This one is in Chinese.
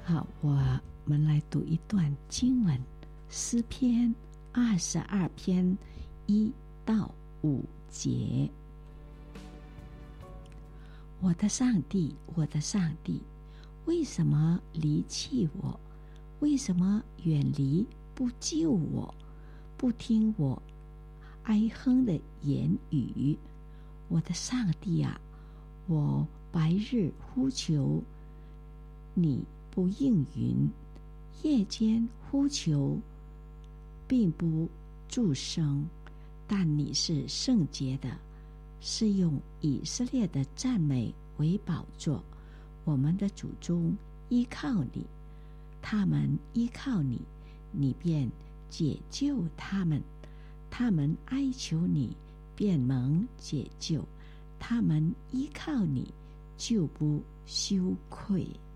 好，我们来读一段经文，诗篇22篇1到5节。我的上帝，我的上帝，为什么离弃我？为什么远离不救我？不听我哀哼的言语？我的上帝啊，我白日呼求你不应允，夜间呼求并不助声，但你是圣洁的，是用以色列的赞美为宝座。我们的祖宗依靠你，他们依靠你，你便解救他们。他们哀求你，便蒙解救。他们依靠你，就不羞愧。